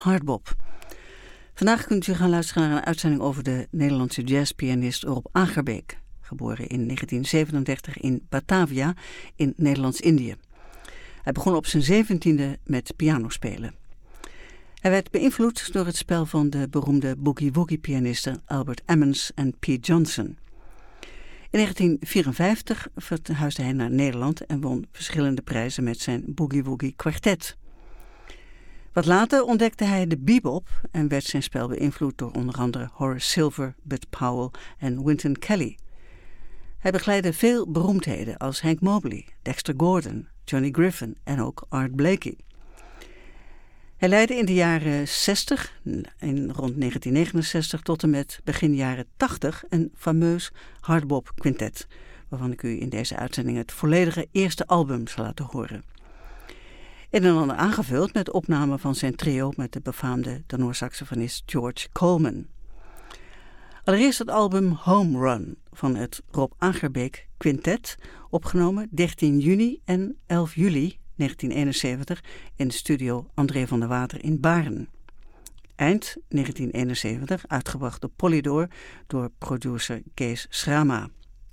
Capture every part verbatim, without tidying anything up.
Hardbop. Vandaag kunt u gaan luisteren naar een uitzending over de Nederlandse jazzpianist Rob Agerbeek, geboren in negentien zevenendertig in Batavia in Nederlands-Indië. Hij begon op zijn zeventiende met pianospelen. Hij werd beïnvloed door het spel van de beroemde boogie-woogie-pianisten Albert Ammons en Pete Johnson. In negentien vierenvijftig verhuisde hij naar Nederland en won verschillende prijzen met zijn boogie-woogie kwartet. Wat later ontdekte hij de bebop en werd zijn spel beïnvloed door onder andere Horace Silver, Bud Powell en Wynton Kelly. Hij begeleidde veel beroemdheden als Hank Mobley, Dexter Gordon, Johnny Griffin en ook Art Blakey. Hij leidde in de jaren zestig, in rond negentien negenenzestig tot en met begin jaren tachtig een fameus hardbop quintet, waarvan ik u in deze uitzending het volledige eerste album zal laten horen. Een en ander aangevuld met opnamen van zijn trio met de befaamde tenorsaxofonist George Coleman. Allereerst het album Home Run van het Rob Agerbeek Quintet, opgenomen dertien juni en elf juli negentien eenenzeventig in de studio André van der Water in Baren. Eind negentien eenenzeventig uitgebracht op Polydor door producer Kees Schrama.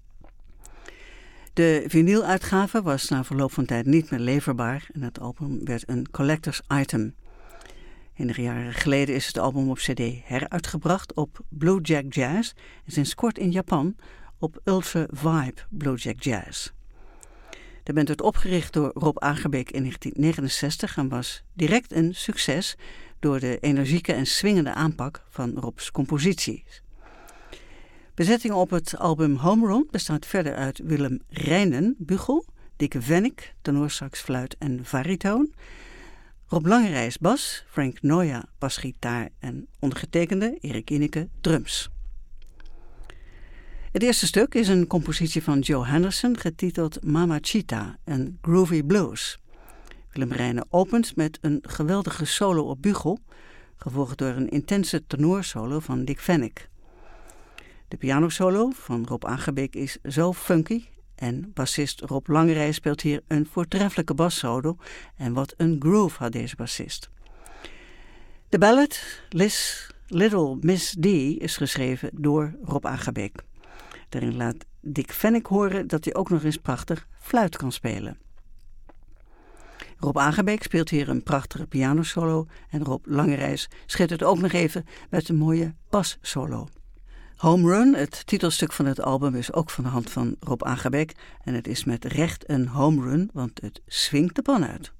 De vinyluitgave was na verloop van tijd niet meer leverbaar en het album werd een collectors item. Enige jaren geleden is het album op cd heruitgebracht op Blue Jack Jazz en sinds kort in Japan op Ultra Vibe Blue Jack Jazz. De band werd opgericht door Rob Agerbeek in negentien negenenzestig en was direct een succes door de energieke en swingende aanpak van Rob's composities. Bezetting op het album Home Run bestaat verder uit Willem Rijnen, bugel, Dikke Vennik, tenorsax, fluit en varitoon, Rob Langerijs bas, Frank Noya basgitaar en ondergetekende Erik Ineke drums. Het eerste stuk is een compositie van Joe Henderson getiteld Mama Chita, een groovy blues. Willem Rijnen opent met een geweldige solo op bugel, gevolgd door een intense tenorsolo van Dick Vennik. De pianosolo van Rob Agerbeek is zo funky en bassist Rob Langerijs speelt hier een voortreffelijke bassolo en wat een groove had deze bassist. De ballad Liz, Little Miss D is geschreven door Rob Agerbeek. Daarin laat Dick Vennik horen dat hij ook nog eens prachtig fluit kan spelen. Rob Agerbeek speelt hier een prachtige pianosolo en Rob Langerijs schittert ook nog even met een mooie bassolo. Home Run, het titelstuk van het album, is ook van de hand van Rob Agerbeek en het is met recht een home run, want het swingt de pan uit.